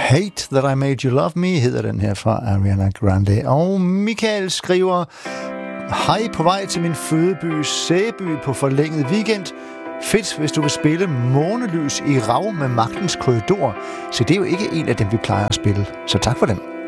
Hate That I Made You Love Me hedder den her fra Ariana Grande. Og Michael skriver: hej, på vej til min fødeby Sæby på forlænget weekend. Fedt, hvis du vil spille Månelys i Rav med Magtens Korridor. Så det er jo ikke en af dem, vi plejer at spille. Så tak for den.